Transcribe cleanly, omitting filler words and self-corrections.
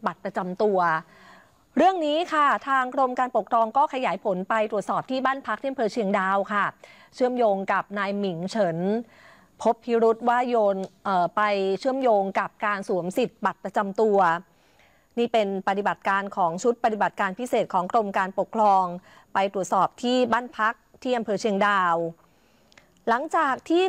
บัตรประจำตัวเรื่องนี้ค่ะทางกรมการปกครองก็ขยายผลไปตรวจสอบที่บ้านพักที่อำเภอเชียงดาวค่ะเชื่อมโยงกับนายหมิงเฉินพบพิรุธว่าไปเชื่อมโยงกับการสวมสิทธิ์บัตรประจำตัวนี่เป็นปฏิบัติการของชุดปฏิบัติการพิเศษของกรมการปกครองไปตรวจสอบที่บ้านพักที่อำเภอเชียงดาวหลังจากที่